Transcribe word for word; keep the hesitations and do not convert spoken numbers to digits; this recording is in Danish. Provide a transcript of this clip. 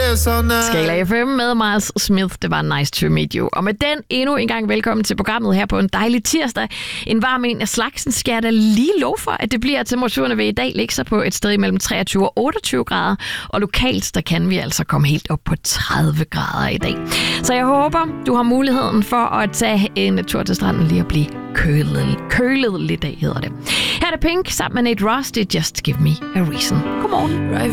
Skala F M med Miles Smith. Det var nice to meet you. Og med den endnu en gang velkommen til programmet her på en dejlig tirsdag. En varm en af slagsen skal jeg da lige lov for, at det bliver. Temperaturen vil i dag ligge sig på et sted mellem treogtyve og otteogtyve grader. Og lokalt, der kan vi altså komme helt op på tredive grader i dag. Så jeg håber, du har muligheden for at tage en tur til stranden lige og blive kølet, kølet lidt af, hedder det. Her er det Pink sammen med Nate Ross. Det er Just Give Me a Reason. Godmorgen.